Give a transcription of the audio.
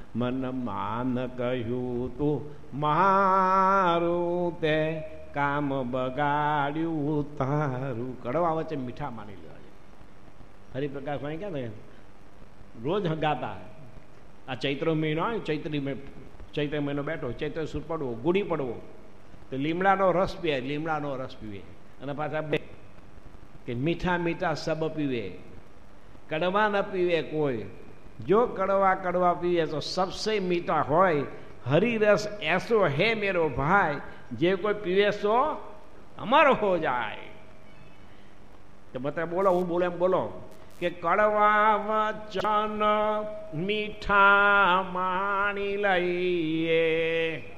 મન માન કહ્યું તું મારું તે કામ બગાડ્યું તારું. કડવા વચ્ચે મીઠા માની લેવા છે. હરિપ્રકાશ સ્વામી ક્યાં ને રોજ ગાતા. આ ચૈત્ર મહિનો આવે, ચૈત્ર મહિનો બેઠો, ચૈત્ર સુર પડવો, ગુડી પડવો, તો લીમડાનો રસ પીવે, લીમડાનો રસ પીવે. અને પાછા બે કે મીઠા મીઠા સબ પીવે, કડવા ન પીવે કોઈ. જો કડવા પીવે તો સબસે મીઠા હોય. હરિરસ એસો હે મેરો ભાઈ, જે કોઈ પીવે સો અમર હો જાય. તો બધા બોલો, હું બોલો એમ બોલો કે કડવા વચન મીઠા માણી લઈએ.